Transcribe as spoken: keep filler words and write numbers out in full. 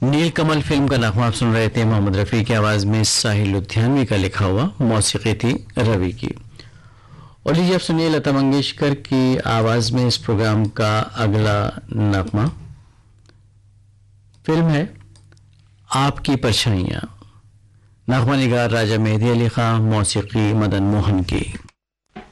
नीलकमल film का नगमा आप सुन रहे थे। मोहम्मद रफ़ी की आवाज़ में साहिल लुधियानवी का लिखा हुआ, मौसीकी थी रवि की। और लीजिए अब सुनिए लता मंगेशकर की आवाज़ में इस प्रोग्राम का अगला नगमा। फिल्म है आपकी परछाइयाँ। नगमा निगार राजा मेहदी अली खां, मौसीकी मदन मोहन की।